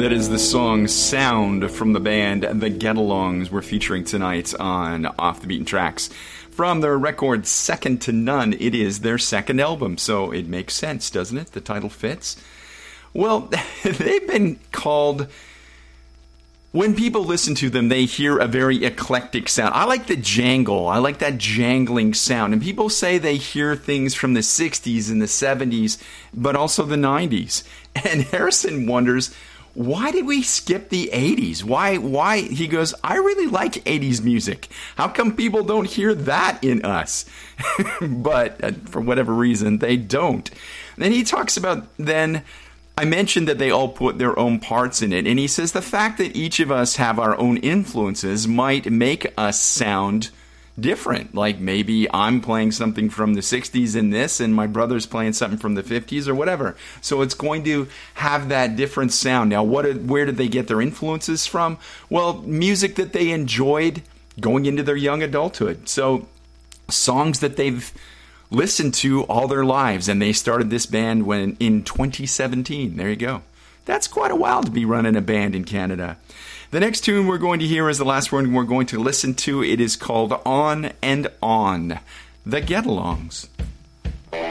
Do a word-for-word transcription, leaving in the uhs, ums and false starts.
That is the song Sound from the band The Get-Alongs we're featuring tonight on Off the Beaten Tracks. From their record Second to None, it is their second album, so it makes sense, doesn't it? The title fits. Well, they've been called... When people listen to them, they hear a very eclectic sound. I like the jangle. I like that jangling sound. And people say they hear things from the sixties and the seventies, but also the nineties. And Harrison wonders, why did we skip the eighties? Why, why? He goes, I really like eighties music. How come people don't hear that in us? But uh, for whatever reason, they don't. Then he talks about then... I mentioned that they all put their own parts in it, and he says the fact that each of us have our own influences might make us sound different. Like maybe I'm playing something from the sixties in this, and my brother's playing something from the fifties or whatever. So it's going to have that different sound. Now, what? Where did they get their influences from? Well, music that they enjoyed going into their young adulthood. So songs that they've listened to all their lives, and they started this band when in twenty seventeen. There you go. That's quite a while to be running a band in Canada. The next tune we're going to hear is the last one we're going to listen to. It is called On and On, The Get-Alongs.